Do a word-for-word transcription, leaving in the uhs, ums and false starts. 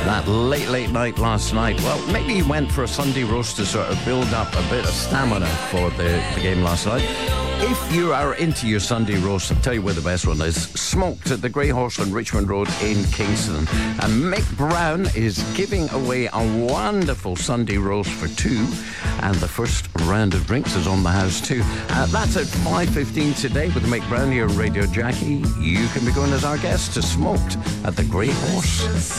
that late, late night last night. Well, maybe you went for a Sunday roast to sort of build up a bit of stamina for the, the game last night. If you are into your Sunday roast, I'll tell you where the best one is. Smoked at the Grey Horse on Richmond Road in Kingston. And Mick Brown is giving away a wonderful Sunday roast for two. And the first round of drinks is on the house too. Uh, that's at five fifteen today with Mick Brown here on Radio Jackie. You can be going as our guest to Smoked at the Grey Horse.